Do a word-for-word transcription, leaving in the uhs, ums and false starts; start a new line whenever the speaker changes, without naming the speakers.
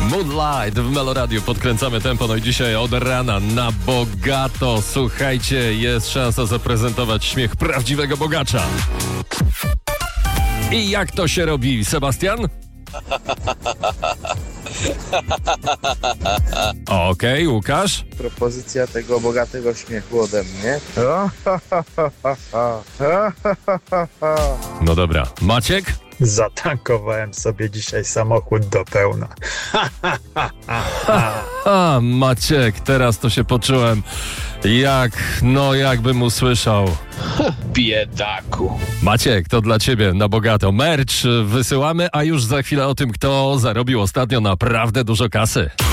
Moonlight w Meloradiu. Podkręcamy tempo, no i dzisiaj od rana na bogato. Słuchajcie, jest szansa zaprezentować śmiech prawdziwego bogacza. I jak to się robi, Sebastian? Okej, okay, Łukasz?
Propozycja tego bogatego śmiechu ode mnie.
No dobra, Maciek?
Zatankowałem sobie dzisiaj samochód do pełna.
A, Maciek, teraz to się poczułem jak, no jakbym usłyszał.
Biedaku.
Maciek, to dla ciebie na bogato. Merch wysyłamy, a już za chwilę o tym, kto zarobił ostatnio naprawdę dużo kasy.